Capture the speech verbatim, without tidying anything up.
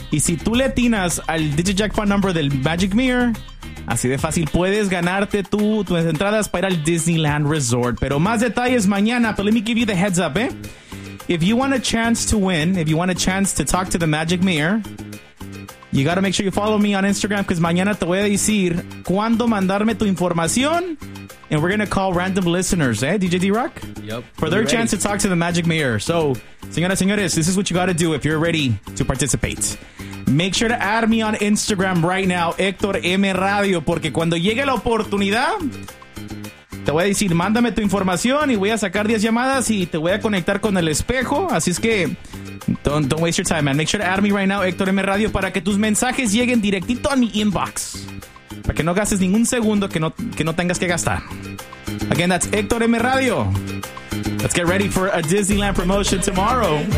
Y si tú le atinas al Digit Jackpot number del Magic Mirror, así de fácil puedes ganarte tu, tus entradas para ir al Disneyland Resort. Pero más detalles mañana, but let me give you the heads up, eh? If you want a chance to win, if you want a chance to talk to the Magic Mirror, you gotta make sure you follow me on Instagram, because mañana te voy a decir cuándo mandarme tu información. And we're going to call random listeners, eh, D J D-Rock? Yep. For their ready. chance to talk to the Magic Mirror. So, señoras, señores, this is what you got to do if you're ready to participate. Make sure to add me on Instagram right now, Héctor M. Radio, porque cuando llegue la oportunidad, te voy a decir, mándame tu información y voy a sacar diez llamadas y te voy a conectar con el espejo. Así es que, don't, don't waste your time, man. Make sure to add me right now, Héctor M. Radio, para que tus mensajes lleguen directito a mi inbox. Para que no gastes ningún segundo que no, que no tengas que gastar. Again, that's Héctor M. Radio. Let's get ready for a Disneyland promotion tomorrow.